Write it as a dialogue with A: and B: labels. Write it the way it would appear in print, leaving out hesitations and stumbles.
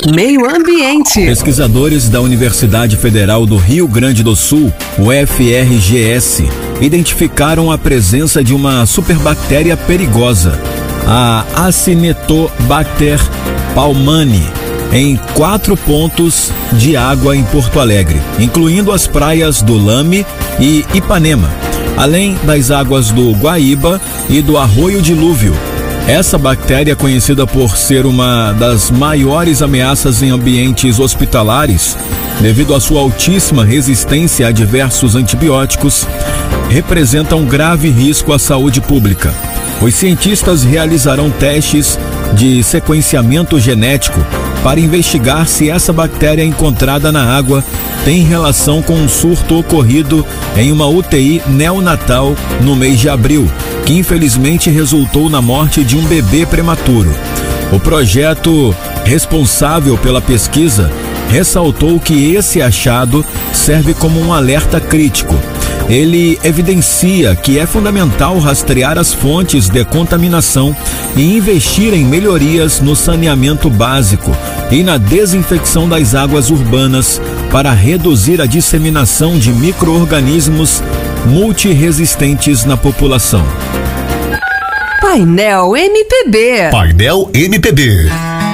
A: Meio Ambiente.
B: Pesquisadores da Universidade Federal do Rio Grande do Sul, UFRGS, identificaram a presença de uma superbactéria perigosa, a Acinetobacter baumannii, em 4 pontos de água em Porto Alegre, incluindo as praias do Lame e Ipanema, além das águas do Guaíba e do Arroio Dilúvio. Essa bactéria, conhecida por ser uma das maiores ameaças em ambientes hospitalares, devido à sua altíssima resistência a diversos antibióticos, representa um grave risco à saúde pública. Os cientistas realizarão testes de sequenciamento genético para investigar se essa bactéria encontrada na água tem relação com um surto ocorrido em uma UTI neonatal no mês de abril, que infelizmente resultou na morte de um bebê prematuro. O projeto responsável pela pesquisa ressaltou que esse achado serve como um alerta crítico. Ele evidencia que é fundamental rastrear as fontes de contaminação e investir em melhorias no saneamento básico e na desinfecção das águas urbanas para reduzir a disseminação de micro-organismos multiresistentes na população.
A: Painel MPB.
C: Painel MPB.